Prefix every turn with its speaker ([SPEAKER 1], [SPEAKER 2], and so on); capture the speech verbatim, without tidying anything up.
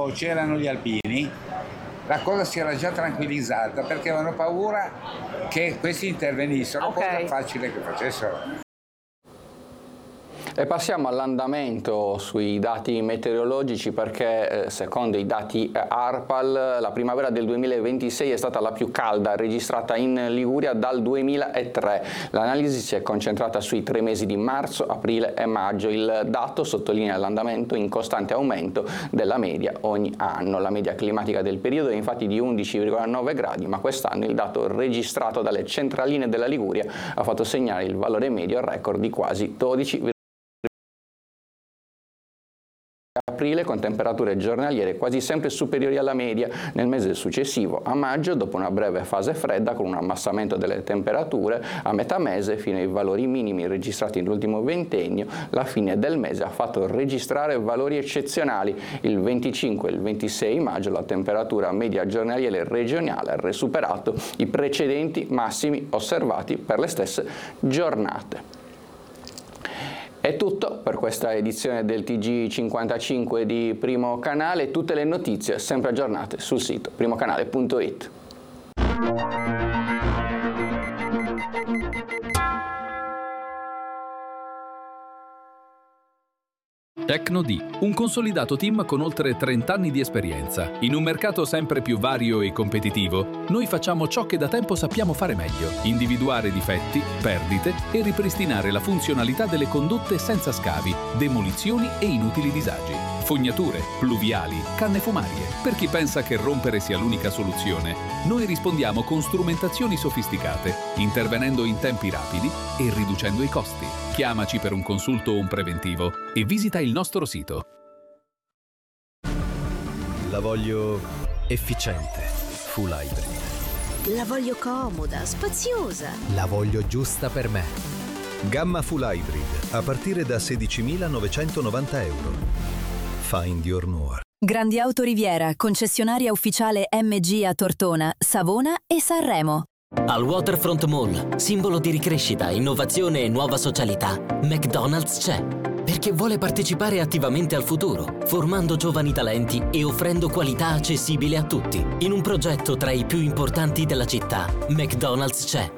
[SPEAKER 1] quando c'erano gli alpini, la cosa si era già tranquillizzata perché avevano paura che questi intervenissero,
[SPEAKER 2] Okay.
[SPEAKER 1] cosa facile che facessero.
[SPEAKER 3] E passiamo all'andamento sui dati meteorologici perché eh, secondo i dati eh, ARPAL la primavera del duemilaventisei è stata la più calda registrata in Liguria dal duemilatré. L'analisi si è concentrata sui tre mesi di marzo, aprile e maggio. Il dato sottolinea l'andamento in costante aumento della media ogni anno. La media climatica del periodo è infatti di undici virgola nove gradi, ma quest'anno il dato registrato dalle centraline della Liguria ha fatto segnare il valore medio record di quasi dodici virgola aprile con temperature giornaliere quasi sempre superiori alla media. Nel mese successivo, a maggio, dopo una breve fase fredda con un abbassamento delle temperature, a metà mese fino ai valori minimi registrati nell'ultimo ventennio, la fine del mese ha fatto registrare valori eccezionali. Il venticinque e il ventisei maggio la temperatura media giornaliere regionale ha superato i precedenti massimi osservati per le stesse giornate. È tutto per questa edizione del T G cinquantacinque di Primo Canale. Tutte le notizie sempre aggiornate sul sito primocanale punto it.
[SPEAKER 4] Tecnodì, un consolidato team con oltre trenta anni di esperienza. In un mercato sempre più vario e competitivo, noi facciamo ciò che da tempo sappiamo fare meglio: individuare difetti, perdite e ripristinare la funzionalità delle condotte senza scavi, demolizioni e inutili disagi. Fognature, pluviali, canne fumarie. Per chi pensa che rompere sia l'unica soluzione, noi rispondiamo con strumentazioni sofisticate, intervenendo in tempi rapidi e riducendo i costi. Chiamaci per un consulto o un preventivo e visita il nostro sito.
[SPEAKER 5] La voglio efficiente, full hybrid.
[SPEAKER 6] La voglio comoda, spaziosa.
[SPEAKER 5] La voglio giusta per me. Gamma full hybrid a partire da sedicimilanovecentonovanta euro. Find your more.
[SPEAKER 7] Grandi Auto Riviera, concessionaria ufficiale M G a Tortona, Savona e Sanremo.
[SPEAKER 8] Al Waterfront Mall, simbolo di ricrescita, innovazione e nuova socialità, McDonald's c'è. Perché vuole partecipare attivamente al futuro, formando giovani talenti e offrendo qualità accessibile a tutti. In un progetto tra i più importanti della città, McDonald's c'è.